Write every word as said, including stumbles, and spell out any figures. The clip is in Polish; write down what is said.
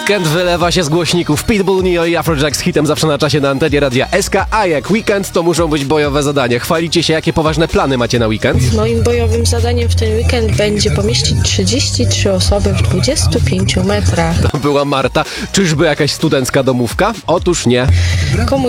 Weekend wylewa się z głośników. Pitbull, Nio i Afrojack z hitem zawsze na czasie na antenie Radia S K. A jak weekend, to muszą być bojowe zadania. Chwalicie się, jakie poważne plany macie na weekend? Moim bojowym zadaniem w ten weekend będzie pomieścić trzydzieści trzy osoby w dwudziestu pięciu metrach. To była Marta. Czyżby jakaś studencka domówka? Otóż nie. Komu